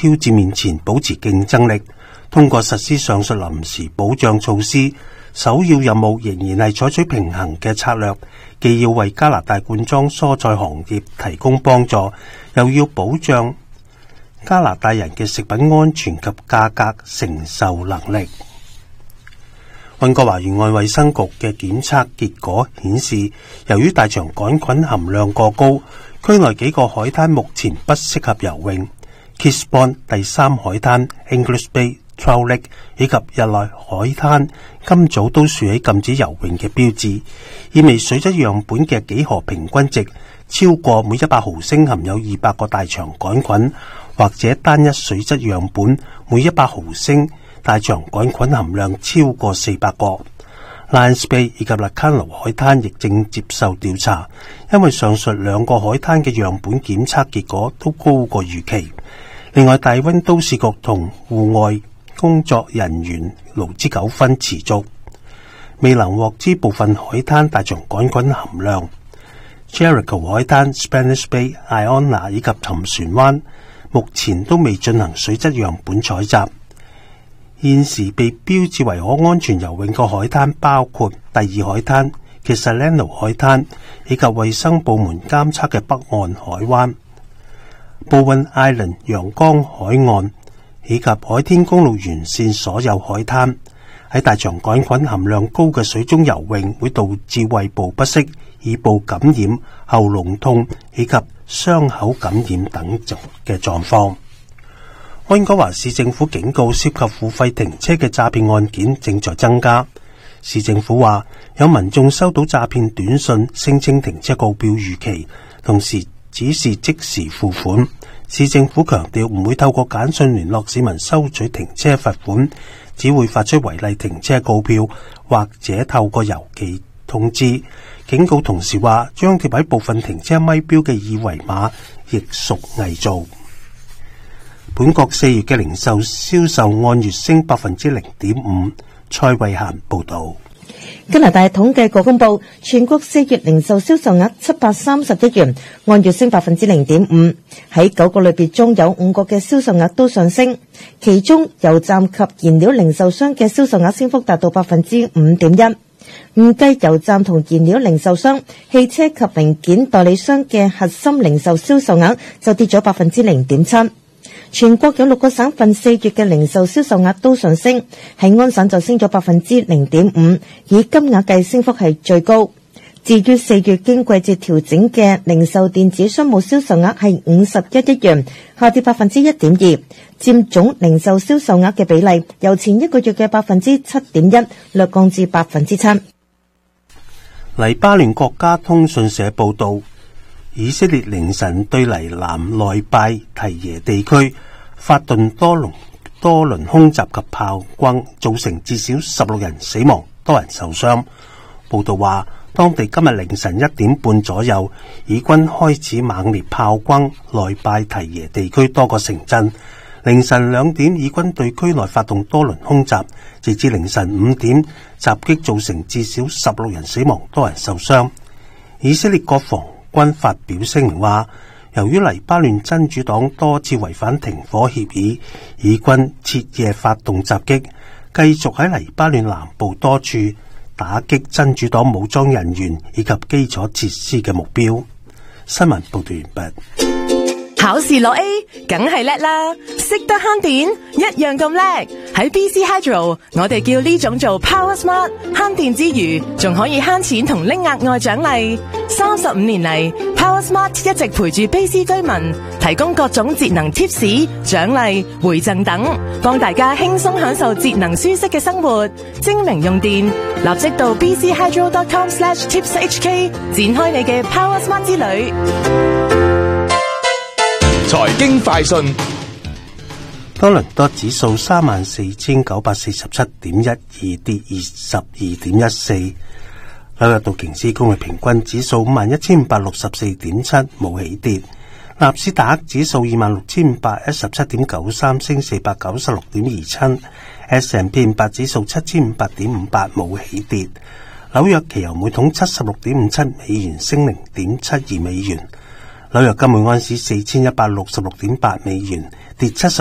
挑戰面前保持競爭力。通過實施上述臨時保障措施，首要任務仍然係採取平衡嘅策略，既要為加拿大罐裝蔬菜行業提供幫助，又要保障加拿大人嘅食品安全及價格承受能力。溫哥華沿岸衛生局嘅檢測結果顯示，由於大腸桿菌含量過高，區內幾個海灘目前不適合游泳。Kisborne 第3海灘、English Bay、Trout Lake 以及日內海灘今早都豎起禁止游泳嘅標誌，意味水質樣本嘅幾何平均值超過每100毫升含有200個大腸桿菌，或者單一水質樣本每100毫升大腸桿菌含量超過400個。Lions Bay 以及 Lacano 海灘亦正接受調查，因為上述兩個海灘嘅樣本檢測結果都高過預期。另外，大溫都市局同戶外工作人員勞資糾紛持續，未能獲知部分海灘大腸桿菌含量。Jericho 海灘、Spanish Bay、Iona 以及沉船灣目前都未進行水質樣本採集。現時被標誌為可安全游泳嘅海灘包括第2海灘、Kisilano 海灘以及衛生部門監測嘅北岸海灣、Bowen Island 陽江海岸以及海天公路沿線所有海灘。喺大腸桿菌含量高嘅水中游泳會導致胃部不適、耳部感染、喉嚨痛以及傷口感染等嘅狀況。溫哥華市政府警告，涉及付費停車嘅詐騙案件正在增加。市政府話，有民眾收到詐騙短信，聲稱停車告表逾期，同時指示即時付款。市政府強調唔會透過簡訊聯絡市民收取停車罰款，只會發出違例停車告票或者透過郵寄通知。警告同時話，張貼喺部分停車咪標嘅二維碼亦屬偽造。本國4月嘅零售銷售按月升 0.5%。蔡慧嫻報道。 加拿大統計局公布，全國4月零售銷售額730億元，按月升 0.5%。喺9個類別中有5個嘅銷售額都上升，其中油站及燃料零售商嘅銷售額升幅達到 5.1%。唔計油站同燃料零售商，汽車及零件代理商嘅核心零售銷售額就跌咗 0.7%。全國有6個省份4月嘅零售銷售額都上升，喺安省就升咗 0.5%， 以金額計升幅係最高。至於4月經季節調整嘅零售電子商務銷售額係51億元，下跌 1.2%， 佔總零售銷售額嘅比例由前一個月嘅 7.1% 略降至 7%。 黎巴嫩國家通訊社報道，以色列凌晨對黎南內拜提耶地區發動多輪空襲及炮轟，造成至少16人死亡，多人受傷。報道話，當地今日凌晨1點半左右，以軍開始猛烈炮轟內拜提耶地區多個城鎮。凌晨2點，以軍對區內發動多輪空襲，直至凌晨5點，襲擊造成至少16人死亡，多人受傷。以色列國防軍發表聲明話，由於黎巴嫩真主黨多次違反停火協議，以軍徹夜發動襲擊，繼續喺黎巴嫩南部多處打擊真主黨武裝人員以及基礎設施嘅目標。新聞報道完畢。 考試攞 A， 梗係叻啦！識得慳電，一樣咁叻。喺 BC Hydro， 我哋叫呢種做 Power Smart， 慳電之餘，仲可以慳錢同拎額外獎勵。35年嚟 ，Power Smart 一直陪住 BC 居民，提供各種節能貼士、獎勵、回贈等，幫大家輕鬆享受節能舒適嘅生活。精明用電，立即到 bchydro.com/tipshk 展開你嘅 Power Smart 之旅。 財經快訊， 多倫多指數34,947.12，跌22.14。紐約道瓊斯工業平均指數51,564.7，冇起跌。納斯達克指數26,517.93，升496.27。S&P 500指數7,500.58，冇起跌。紐約期油每桶76.57美元，升0.72美元。紐約金每盎司4166.8美元，跌70